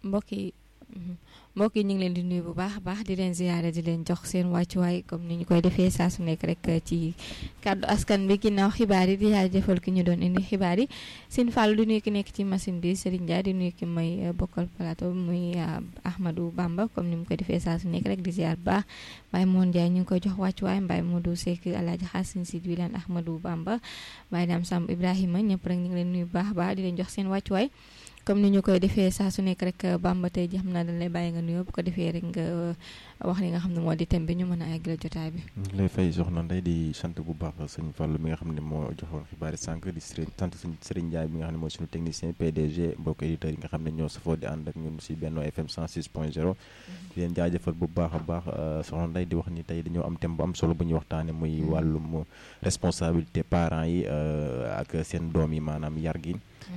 mbokk yi mbokk yi ñu ngi leen di nuyu bu baax a baax di leen ziyaare di leen jox seen wàccuwaay comme ni ñu koy defee saa su nekk rek ci kàddu askan bi ginnaaw xibaar yi di jaajëfal ki ñu doon indi xibaar yi Sine Fall di nuyu ki nekk ci machine bi Serigne Ndiaye di nuyu ki may bokkal plateau muy Ahmadou Bamba comme ni mu koy defee saa su nekk rek di ziyaar bu baax Baye Moon Ndiaye ñu ngi koy jox wàccuwaay Mbaye Modou Seck Alaaji Xasin Si di leen Ahmadou Bamba Baye Dame Samb Ibrahima ñëpp rek ñu ngi leen nuyu bu baax a baax di leen jox seen wàccuwaay comme ni ñu koy defee saa su nekk rek Bamba tey ji xam naa dañ lay bàyyi nga nuyoo bu ko defee rek nga wax li nga xam ne moo di thème bi ñu mën a eggal jotaay bi. ñu lay fay soxna Ndeye di sant bu baax sëñ Fallou mi nga xam ne moo joxoon xibaar yi sànq di sant Serigne Ndiaye bi nga xam ne mooy suñu technicien PDG mbokk éditeurs yi nga xam ne ñoo safoo di ànd ak ñun si Benno FM 106.0 di leen jaajëfal bu baax a baax soxna Ndeye di wax ni tey dañoo am thème bu am solo bu ñuy waxtaane muy wàllum responsabilité parents yi ak seen doom yi maanaam yar gi